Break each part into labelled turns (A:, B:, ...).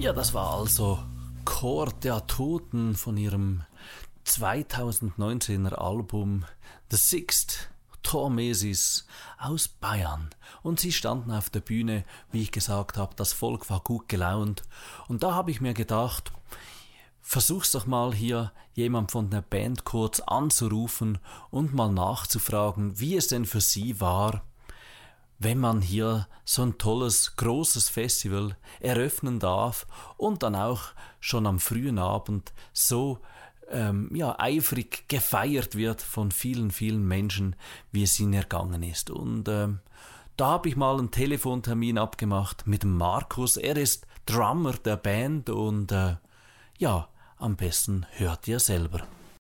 A: Ja, das war also Chor der Toten von ihrem 2019er Album The Sixt, Tormesis aus Bayern. Und sie standen auf der Bühne, wie ich gesagt habe, das Volk war gut gelaunt. Und da habe ich mir gedacht, versuch's doch mal hier jemand von der Band kurz anzurufen und mal nachzufragen, wie es denn für sie war, wenn man hier so ein tolles, großes Festival eröffnen darf und dann auch schon am frühen Abend so eifrig gefeiert wird von vielen, vielen Menschen, wie es ihnen ergangen ist. Und da habe ich mal einen Telefontermin abgemacht mit dem Markus. Er ist Drummer der Band und am besten hört ihr selber.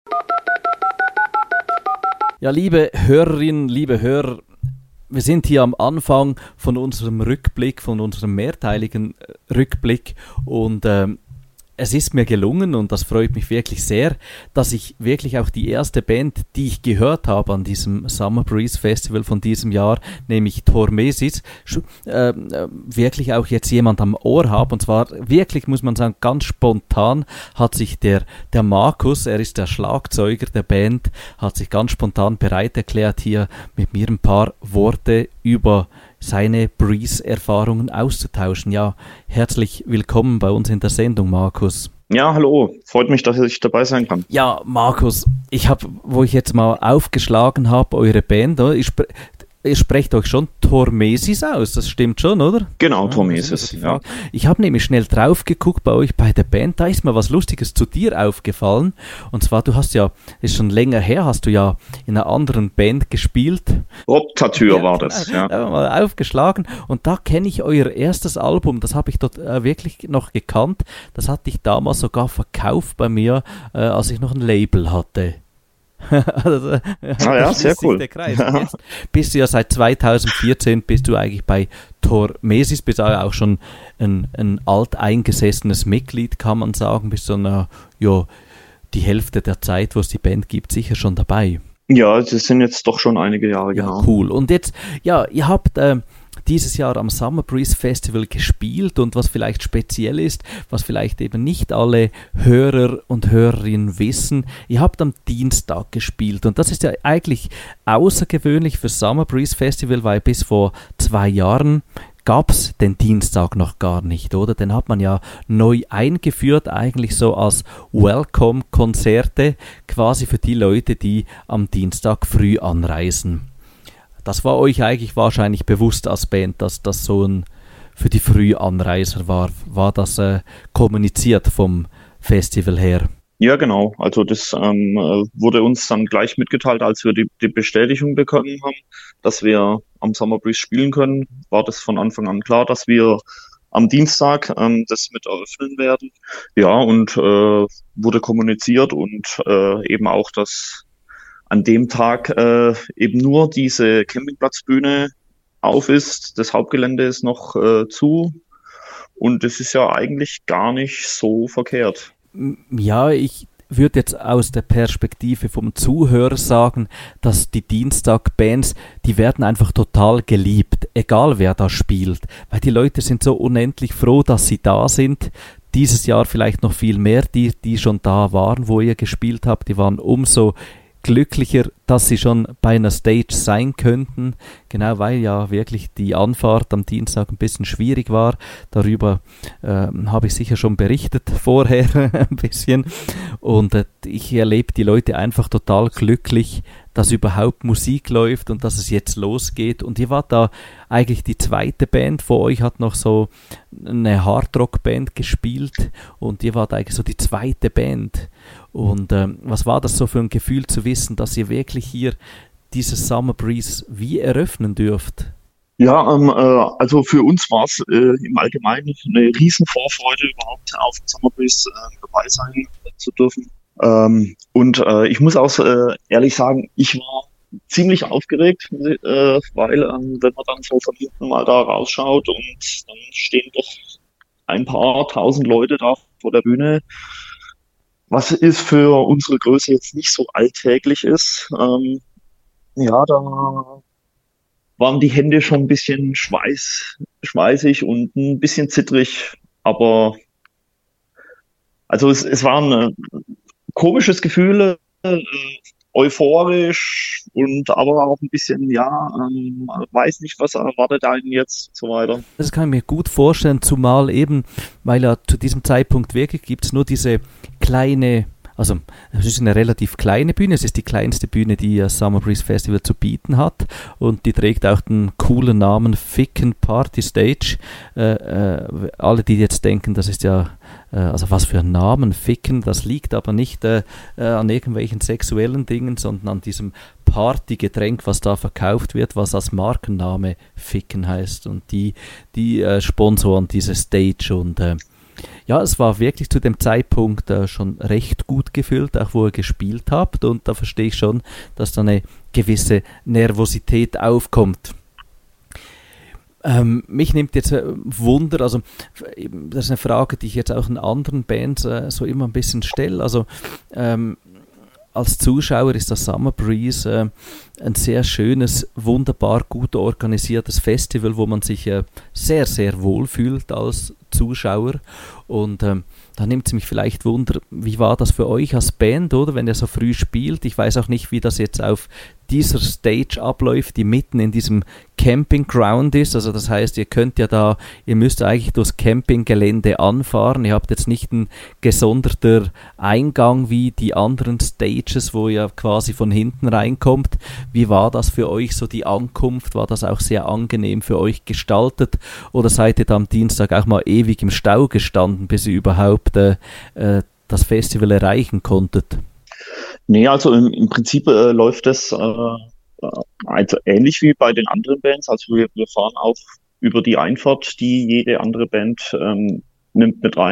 A: Ja, liebe Hörerinnen, liebe Hörer, wir sind hier am Anfang von unserem Rückblick, von unserem mehrteiligen Rückblick und es ist mir gelungen und das freut mich wirklich sehr, dass ich wirklich auch die erste Band, die ich gehört habe an diesem Summer Breeze Festival von diesem Jahr, nämlich Tormesis, wirklich auch jetzt jemand am Ohr habe. Und zwar wirklich, muss man sagen, ganz spontan hat sich der Markus, er ist der Schlagzeuger der Band, hat sich ganz spontan bereit erklärt, hier mit mir ein paar Worte über seine Breeze-Erfahrungen auszutauschen. Ja, herzlich willkommen bei uns in der Sendung, Markus.
B: Ja, hallo. Freut mich, dass ich dabei sein kann.
A: Ja, Markus, wo ich jetzt mal aufgeschlagen habe, eure Band, ihr sprecht euch schon Tormesis aus, das stimmt schon, oder?
B: Genau, Tormesis, ja.
A: Ich habe nämlich schnell drauf geguckt bei euch bei der Band, da ist mir was Lustiges zu dir aufgefallen. Und zwar, du hast ja, ist schon länger her, hast du ja in einer anderen Band gespielt.
B: Rob Tattoo war das, ja.
A: Da haben wir mal aufgeschlagen und da kenne ich euer erstes Album, das habe ich dort wirklich noch gekannt. Das hatte ich damals sogar verkauft bei mir, als ich noch ein Label hatte.
B: Sehr cool.
A: Der Kreis. Jetzt bist du ja seit 2014 bist du eigentlich bei Tormesis, bist auch schon ein alteingesessenes Mitglied, kann man sagen, bist so die Hälfte der Zeit, wo es die Band gibt, sicher schon dabei.
B: Ja, das sind jetzt doch schon einige Jahre, genau.
A: Ja, cool. Und jetzt, ihr habt dieses Jahr am Summer Breeze Festival gespielt und was vielleicht speziell ist, was vielleicht eben nicht alle Hörer und Hörerinnen wissen, ihr habt am Dienstag gespielt und das ist ja eigentlich außergewöhnlich für Summer Breeze Festival, weil bis vor 2 Jahren gab es den Dienstag noch gar nicht, oder? Den hat man ja neu eingeführt, eigentlich so als Welcome-Konzerte, quasi für die Leute, die am Dienstag früh anreisen. Das war euch eigentlich wahrscheinlich bewusst als Band, dass das so für die Frühanreiser war. War das kommuniziert vom Festival her?
B: Ja, genau. Also das wurde uns dann gleich mitgeteilt, als wir die Bestätigung bekommen haben, dass wir am Summer Breeze spielen können. War das von Anfang an klar, dass wir am Dienstag das mit eröffnen werden. Ja, und wurde kommuniziert und eben auch, dass an dem Tag eben nur diese Campingplatzbühne auf ist. Das Hauptgelände ist noch zu. Und das ist ja eigentlich gar nicht so verkehrt.
A: Ja, ich würde jetzt aus der Perspektive vom Zuhörer sagen, dass die Dienstag-Bands, die werden einfach total geliebt, egal wer da spielt. Weil die Leute sind so unendlich froh, dass sie da sind. Dieses Jahr vielleicht noch viel mehr, die schon da waren, wo ihr gespielt habt, die waren umso glücklicher, dass sie schon bei einer Stage sein könnten, genau, weil ja wirklich die Anfahrt am Dienstag ein bisschen schwierig war. Darüber habe ich sicher schon berichtet vorher ein bisschen und ich erlebe die Leute einfach total glücklich, dass überhaupt Musik läuft und dass es jetzt losgeht. Und ihr wart da eigentlich die zweite Band, vor euch hat noch so eine Hardrock-Band gespielt und ihr wart eigentlich so die zweite Band. Und was war das so für ein Gefühl zu wissen, dass ihr wirklich hier dieses Summer Breeze wie eröffnen dürft?
B: Ja, also für uns war es im Allgemeinen eine riesen Vorfreude, überhaupt auf dem Summer Breeze dabei sein zu dürfen. Und ich muss auch ehrlich sagen, ich war ziemlich aufgeregt, weil wenn man dann so von hinten mal da rausschaut und dann stehen doch ein paar tausend Leute da vor der Bühne, was ist für unsere Größe jetzt nicht so alltäglich ist. Ja, da waren die Hände schon ein bisschen schweißig und ein bisschen zittrig, aber Also es war ein komisches Gefühl, euphorisch und aber auch ein bisschen, ja, weiß nicht, was erwartet einen jetzt und so weiter.
A: Das kann ich mir gut vorstellen, zumal eben, weil ja zu diesem Zeitpunkt wirklich gibt es nur diese kleine, also es ist eine relativ kleine Bühne, es ist die kleinste Bühne, die das Summer Breeze Festival zu bieten hat und die trägt auch den coolen Namen Ficken Party Stage. Alle, die jetzt denken, das ist ja, also was für ein Namen, Ficken, das liegt aber nicht an irgendwelchen sexuellen Dingen, sondern an diesem Partygetränk, was da verkauft wird, was als Markenname Ficken heißt und die sponsoren diese Stage und ja, es war wirklich zu dem Zeitpunkt schon recht gut gefüllt, auch wo ihr gespielt habt. Und da verstehe ich schon, dass da eine gewisse Nervosität aufkommt. Mich nimmt jetzt Wunder, also das ist eine Frage, die ich jetzt auch in anderen Bands so immer ein bisschen stelle. Also als Zuschauer ist das Summer Breeze ein sehr schönes, wunderbar gut organisiertes Festival, wo man sich sehr, sehr wohl fühlt als Zuschauer. Und da nimmt es mich vielleicht Wunder, wie war das für euch als Band, oder, wenn ihr so früh spielt? Ich weiß auch nicht, wie das jetzt auf dieser Stage abläuft, die mitten in diesem Campingground ist. Also das heißt, ihr müsst eigentlich durchs Campinggelände anfahren. Ihr habt jetzt nicht einen gesonderten Eingang wie die anderen Stages, wo ihr quasi von hinten reinkommt. Wie war das für euch, so die Ankunft? War das auch sehr angenehm für euch gestaltet? Oder seid ihr da am Dienstag auch mal ewig im Stau gestanden, bis ihr überhaupt das Festival erreichen konntet?
B: Nee, also im Prinzip läuft das also ähnlich wie bei den anderen Bands. Also wir fahren auch über die Einfahrt, die jede andere Band nimmt mit rein.